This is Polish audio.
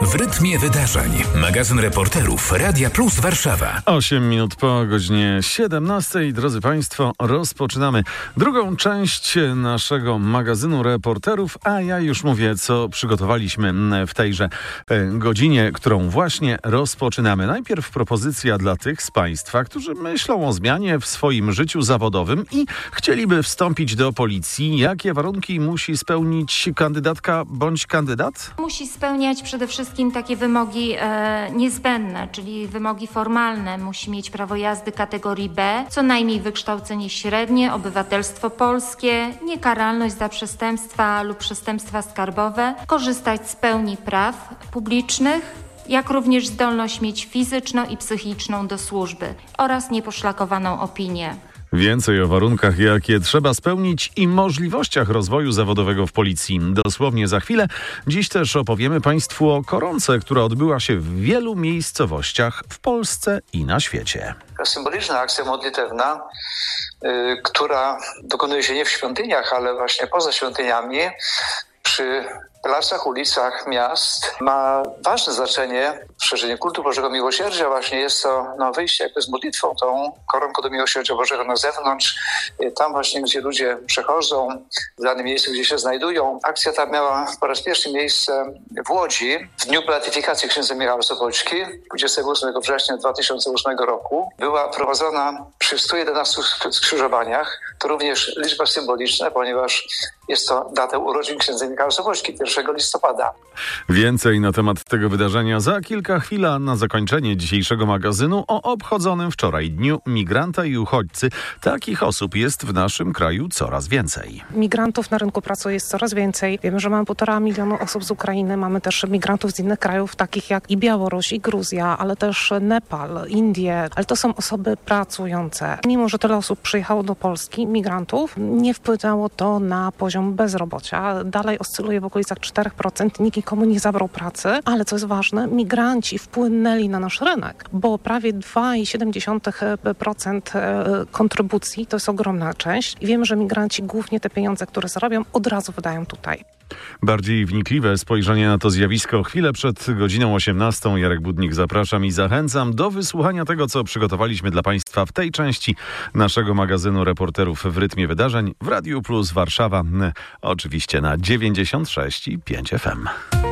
W rytmie wydarzeń. Magazyn reporterów Radia Plus Warszawa. 8 minut po godzinie 17. Drodzy Państwo, rozpoczynamy drugą część naszego magazynu reporterów, a ja już mówię, co przygotowaliśmy w tejże godzinie, którą właśnie rozpoczynamy. Najpierw propozycja dla tych z Państwa, którzy myślą o zmianie w swoim życiu zawodowym i chcieliby wstąpić do policji. Jakie warunki musi spełnić kandydatka bądź kandydat? Musi spełniać przede wszystkim takie wymogi niezbędne, czyli wymogi formalne. Musi mieć prawo jazdy kategorii B, co najmniej wykształcenie średnie, obywatelstwo polskie, niekaralność za przestępstwa lub przestępstwa skarbowe, korzystać z pełni praw publicznych, jak również zdolność mieć fizyczną i psychiczną do służby oraz nieposzlakowaną opinię. Więcej o warunkach, jakie trzeba spełnić i możliwościach rozwoju zawodowego w policji. Dosłownie za chwilę. Dziś też opowiemy Państwu o koronce, która odbyła się w wielu miejscowościach w Polsce i na świecie. Symboliczna akcja modlitewna, która dokonuje się nie w świątyniach, ale właśnie poza świątyniami, przy placach, ulicach miast, ma ważne znaczenie w szerzeniu kultu Bożego Miłosierdzia. Właśnie jest to wyjście jakby z modlitwą, tą koronką do Miłosierdzia Bożego na zewnątrz, tam właśnie, gdzie ludzie przechodzą, w danym miejscu, gdzie się znajdują. Akcja ta miała po raz pierwszy miejsce w Łodzi w dniu beatyfikacji księdza Michała Sopoćki 28 września 2008 roku. Była prowadzona przy 111 skrzyżowaniach. To również liczba symboliczna, ponieważ jest to data urodzin księdza Michała Sopoćki, 1 listopada. Więcej na temat tego wydarzenia za kilka chwil, a na zakończenie dzisiejszego magazynu o obchodzonym wczoraj Dniu Migranta i Uchodźcy. Takich osób jest w naszym kraju coraz więcej. Migrantów na rynku pracy jest coraz więcej. Wiemy, że mamy 1,5 miliona osób z Ukrainy. Mamy też migrantów z innych krajów, takich jak i Białoruś, i Gruzja, ale też Nepal, Indie. Ale to są osoby pracujące. Mimo że tyle osób przyjechało do Polski, migrantów, nie wpłynęło to na poziom bezrobocia. Dalej oscyluje w okolicach 4%. Nikt nikomu nie zabrał pracy, ale co jest ważne, migranci wpłynęli na nasz rynek, bo prawie 2,7% kontrybucji to jest ogromna część. I wiemy, że migranci głównie te pieniądze, które zarabią, od razu wydają tutaj. Bardziej wnikliwe spojrzenie na to zjawisko chwilę przed godziną 18. Jarek Budnik, zapraszam i zachęcam do wysłuchania tego, co przygotowaliśmy dla Państwa w tej części naszego magazynu reporterów w rytmie wydarzeń w Radiu Plus Warszawa, oczywiście na 96,5 FM.